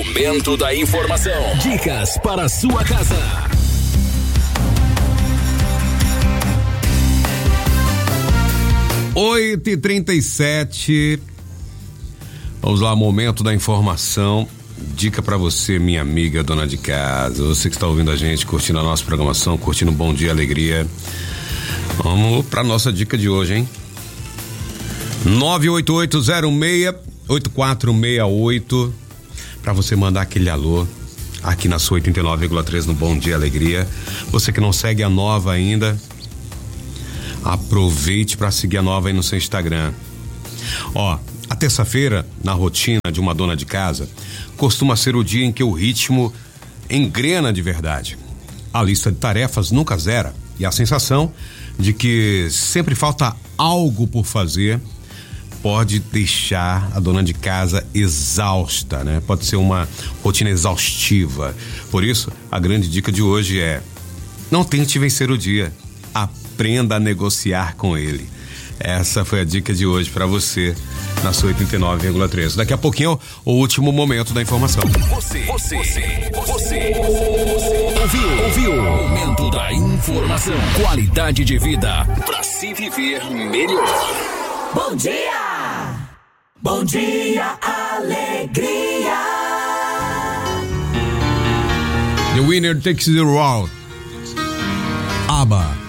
Momento da informação. Dicas para a sua casa. Oito e 37. Vamos lá, momento da informação. Dica pra você, minha amiga dona de casa, você que está ouvindo a gente, curtindo a nossa programação, curtindo Bom Dia Alegria. Vamos pra nossa dica de hoje, hein? 988068468 pra você mandar aquele alô aqui na sua 89,3 no Bom Dia Alegria. Você que não segue a Nova ainda, aproveite para seguir a Nova aí no seu Instagram. Ó, a terça-feira, na rotina de uma dona de casa, costuma ser o dia em que o ritmo engrena de verdade. A lista de tarefas nunca zera e a sensação de que sempre falta algo por fazer pode deixar a dona de casa exausta, né? Pode ser uma rotina exaustiva. Por isso, a grande dica de hoje é: não tente vencer o dia, aprenda a negociar com ele. Essa foi a dica de hoje para você na sua 89,3. Daqui a pouquinho, o último momento da informação. Você ouviu o momento da informação. Qualidade de vida para se viver melhor. Bom dia! Bom dia, alegria! The winner takes the world. ABBA.